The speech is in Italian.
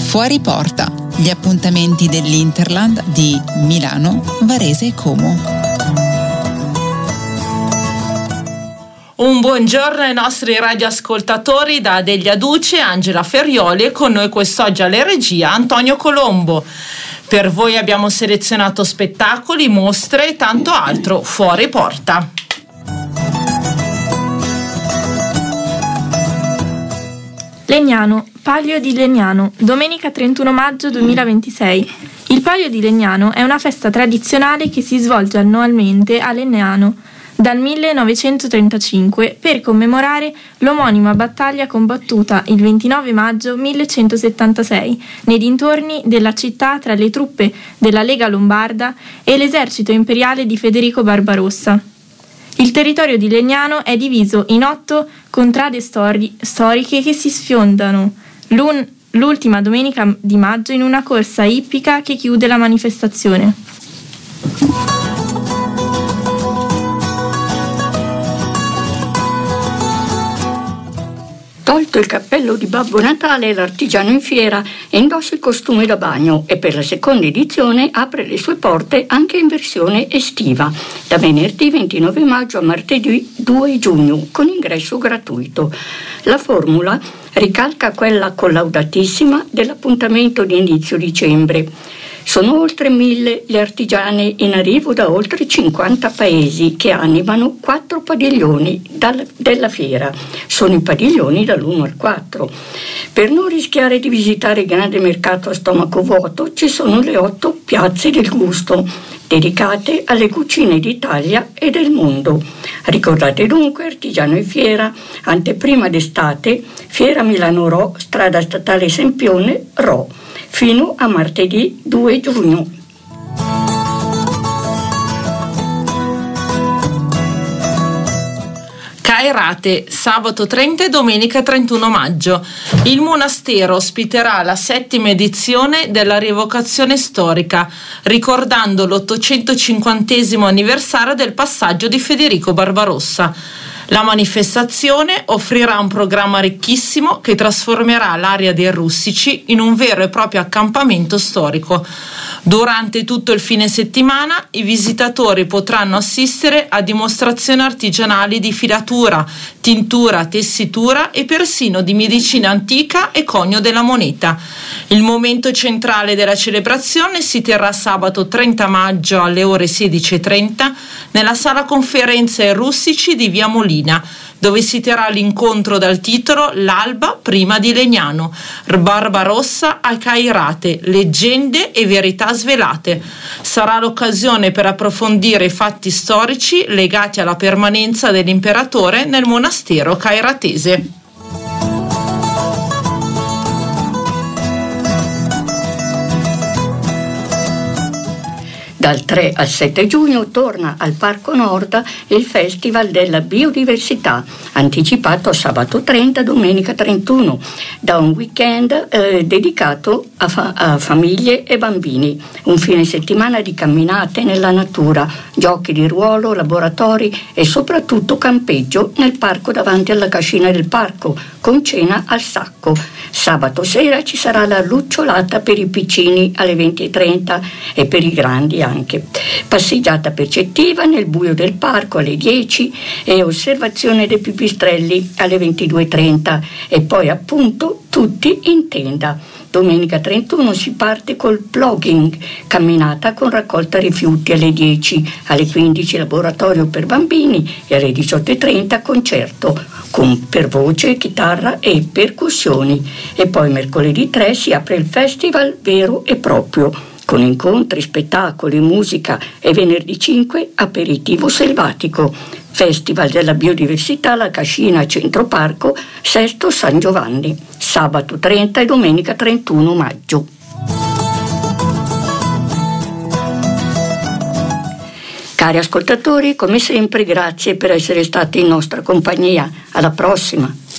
Fuori porta, gli appuntamenti dell'Interland di Milano, Varese e Como. Un buongiorno ai nostri radioascoltatori da Delia Duce, Angela Ferrioli e con noi quest'oggi alle regia Antonio Colombo. Per voi abbiamo selezionato spettacoli, mostre e tanto altro fuori porta. Legnano, Palio di Legnano, domenica 31 maggio 2026. Il Palio di Legnano è una festa tradizionale che si svolge annualmente a Legnano dal 1935 per commemorare l'omonima battaglia combattuta il 29 maggio 1176 nei dintorni della città tra le truppe della Lega Lombarda e l'esercito imperiale di Federico Barbarossa. Il territorio di Legnano è diviso in 8 contrade storiche che si sfiondano l'ultima domenica di maggio in una corsa ippica che chiude la manifestazione. Tolto il cappello di Babbo Natale, l'artigiano in fiera indossa il costume da bagno e per la seconda edizione apre le sue porte anche in versione estiva, da venerdì 29 maggio a martedì 2 giugno, con ingresso gratuito. La formula ricalca quella collaudatissima dell'appuntamento di inizio dicembre. Sono oltre 1000 gli artigiani in arrivo da oltre 50 paesi che animano 4 padiglioni della fiera. Sono i padiglioni dall'1 al 4. Per non rischiare di visitare il grande mercato a stomaco vuoto ci sono le 8 piazze del gusto, dedicate alle cucine d'Italia e del mondo. Ricordate dunque Artigiano in Fiera, anteprima d'estate, Fiera Milano Rho, strada statale Sempione, Rho, fino a martedì 2 giugno. Cairate, sabato 30 e domenica 31 maggio. Il monastero ospiterà la 7ª edizione della rievocazione storica, ricordando l'850° anniversario del passaggio di Federico Barbarossa. La manifestazione offrirà un programma ricchissimo che trasformerà l'area dei Russici in un vero e proprio accampamento storico. Durante tutto il fine settimana i visitatori potranno assistere a dimostrazioni artigianali di filatura, tintura, tessitura e persino di medicina antica e conio della moneta. Il momento centrale della celebrazione si terrà sabato 30 maggio alle ore 16:30 nella sala conferenze Russici di Via Molina, dove si terrà l'incontro dal titolo L'alba prima di Legnano, Barbarossa a Cairate, leggende e verità svelate. Sarà l'occasione per approfondire i fatti storici legati alla permanenza dell'imperatore nel monastero cairatese. Dal 3 al 7 giugno torna al Parco Nord il Festival della Biodiversità, anticipato a sabato 30, domenica 31, da un weekend dedicato a famiglie e bambini. Un fine settimana di camminate nella natura, giochi di ruolo, laboratori e soprattutto campeggio nel parco davanti alla cascina del parco, con cena al sacco. Sabato sera ci sarà la lucciolata per i piccini alle 20:30 e per i grandi anche. Passeggiata percettiva nel buio del parco alle 10 e osservazione dei pipistrelli alle 22:30 e poi appunto tutti in tenda. Domenica 31 si parte col plugging, camminata con raccolta rifiuti alle 10, alle 15 laboratorio per bambini e alle 18:30 concerto per voce, chitarra e percussioni. E poi mercoledì 3 si apre il festival vero e proprio, con incontri, spettacoli, musica e venerdì 5 aperitivo selvatico. Festival della Biodiversità alla Cascina Centro Parco, Sesto San Giovanni, sabato 30 e domenica 31 maggio. Cari ascoltatori, come sempre grazie per essere stati in nostra compagnia. Alla prossima!